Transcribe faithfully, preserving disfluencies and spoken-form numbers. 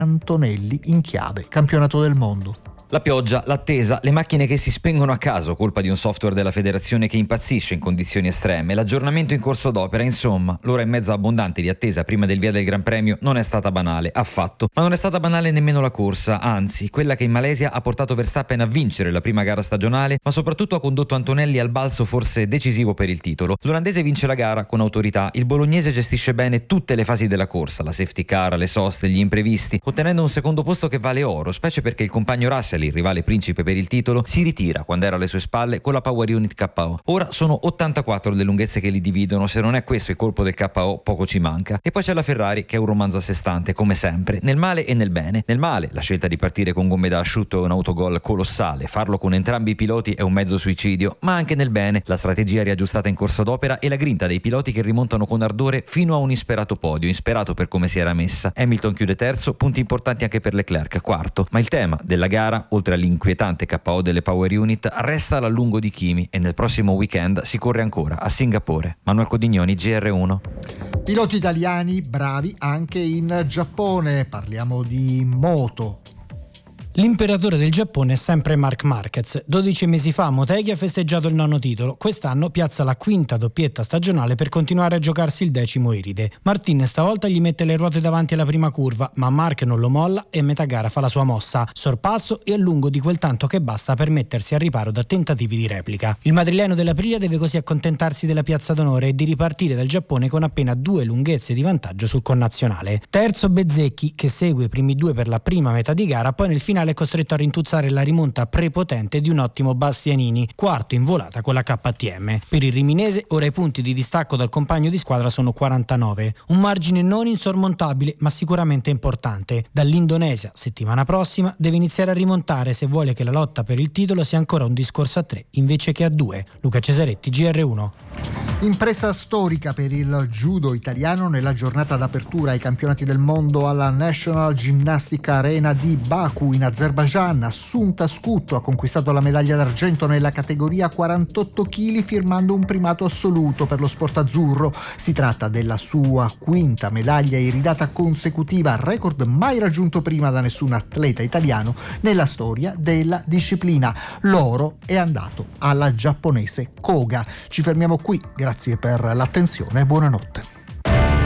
Antonelli in chiave campionato del mondo. La pioggia, l'attesa, le macchine che si spengono a caso, colpa di un software della federazione che impazzisce in condizioni estreme, l'aggiornamento in corso d'opera, insomma, l'ora e mezza abbondante di attesa prima del via del Gran Premio non è stata banale, affatto. Ma non è stata banale nemmeno la corsa, anzi, quella che in Malesia ha portato Verstappen a vincere la prima gara stagionale, ma soprattutto ha condotto Antonelli al balzo forse decisivo per il titolo. L'olandese vince la gara con autorità, il bolognese gestisce bene tutte le fasi della corsa, la safety car, le soste, gli imprevisti, ottenendo un secondo posto che vale oro, specie perché il compagno Russell, il rivale principe per il titolo, si ritira quando era alle sue spalle con la Power Unit K O. Ora sono ottantaquattro le lunghezze che li dividono, se non è questo il colpo del K O poco ci manca. E poi c'è la Ferrari che è un romanzo a sé stante, come sempre, nel male e nel bene. Nel male la scelta di partire con gomme da asciutto è un autogol colossale, farlo con entrambi i piloti è un mezzo suicidio, ma anche nel bene la strategia riaggiustata in corso d'opera e la grinta dei piloti che rimontano con ardore fino a un insperato podio, insperato per come si era messa. Hamilton chiude terzo, punti importanti anche per Leclerc, quarto, ma il tema della gara, oltre all'inquietante K O delle Power Unit, resta l'allungo di Kimi e nel prossimo weekend si corre ancora a Singapore. Manuel Codignoni, G R uno. Piloti italiani bravi anche in Giappone, parliamo di moto. L'imperatore del Giappone è sempre Marc Marquez. dodici mesi fa Motegi ha festeggiato il nono titolo. Quest'anno piazza la quinta doppietta stagionale per continuare a giocarsi il decimo iride. Martin stavolta gli mette le ruote davanti alla prima curva, ma Marc non lo molla e a metà gara fa la sua mossa. Sorpasso e allungo di quel tanto che basta per mettersi al riparo da tentativi di replica. Il madrileno dell'Aprilia deve così accontentarsi della piazza d'onore e di ripartire dal Giappone con appena due lunghezze di vantaggio sul connazionale. Terzo Bezzecchi, che segue i primi due per la prima metà di gara, poi nel finale è costretto a rintuzzare la rimonta prepotente di un ottimo Bastianini, quarto in volata con la K T M. Per il riminese ora i punti di distacco dal compagno di squadra sono quarantanove, un margine non insormontabile ma sicuramente importante. Dall'Indonesia settimana prossima deve iniziare a rimontare se vuole che la lotta per il titolo sia ancora un discorso a tre invece che a due. Luca Cesaretti, G R uno. Impresa storica per il judo italiano nella giornata d'apertura ai campionati del mondo alla National Gymnastic Arena di Baku in Azerbaijan. Assunta Scutto ha conquistato la medaglia d'argento nella categoria quarantotto chili firmando un primato assoluto per lo sport azzurro. Si tratta della sua quinta medaglia iridata consecutiva, record mai raggiunto prima da nessun atleta italiano nella storia della disciplina. L'oro è andato alla giapponese Koga. Ci fermiamo qui, grazie per l'attenzione e buonanotte.